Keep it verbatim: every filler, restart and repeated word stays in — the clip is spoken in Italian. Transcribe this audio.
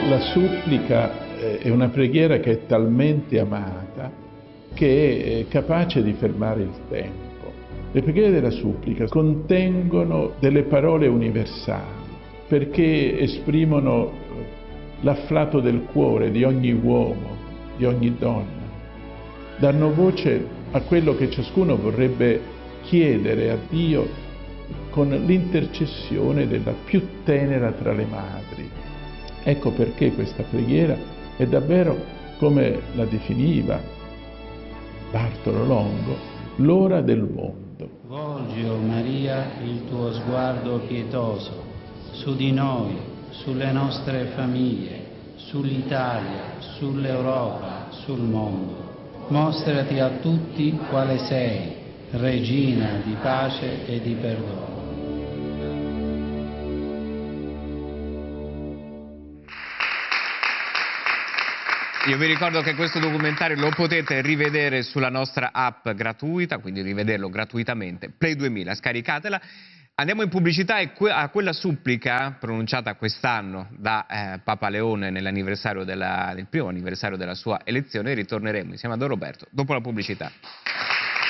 La supplica è una preghiera che è talmente amata che è capace di fermare il tempo. Le preghiere della supplica contengono delle parole universali perché esprimono l'afflato del cuore di ogni uomo, di ogni donna. Danno voce a quello che ciascuno vorrebbe chiedere a Dio con l'intercessione della più tenera tra le madri. Ecco perché questa preghiera è davvero, come la definiva Bartolo Longo, l'ora del mondo. Volgi, o Maria, il tuo sguardo pietoso su di noi, sulle nostre famiglie, sull'Italia, sull'Europa, sul mondo. Mostrati a tutti quale sei, regina di pace e di perdono. Io vi ricordo che questo documentario lo potete rivedere sulla nostra app gratuita, quindi rivederlo gratuitamente, Play duemila, scaricatela. Andiamo in pubblicità e a quella supplica pronunciata quest'anno da eh, Papa Leone nell'anniversario della, nel primo anniversario della sua elezione ritorneremo insieme a Don Roberto dopo la pubblicità.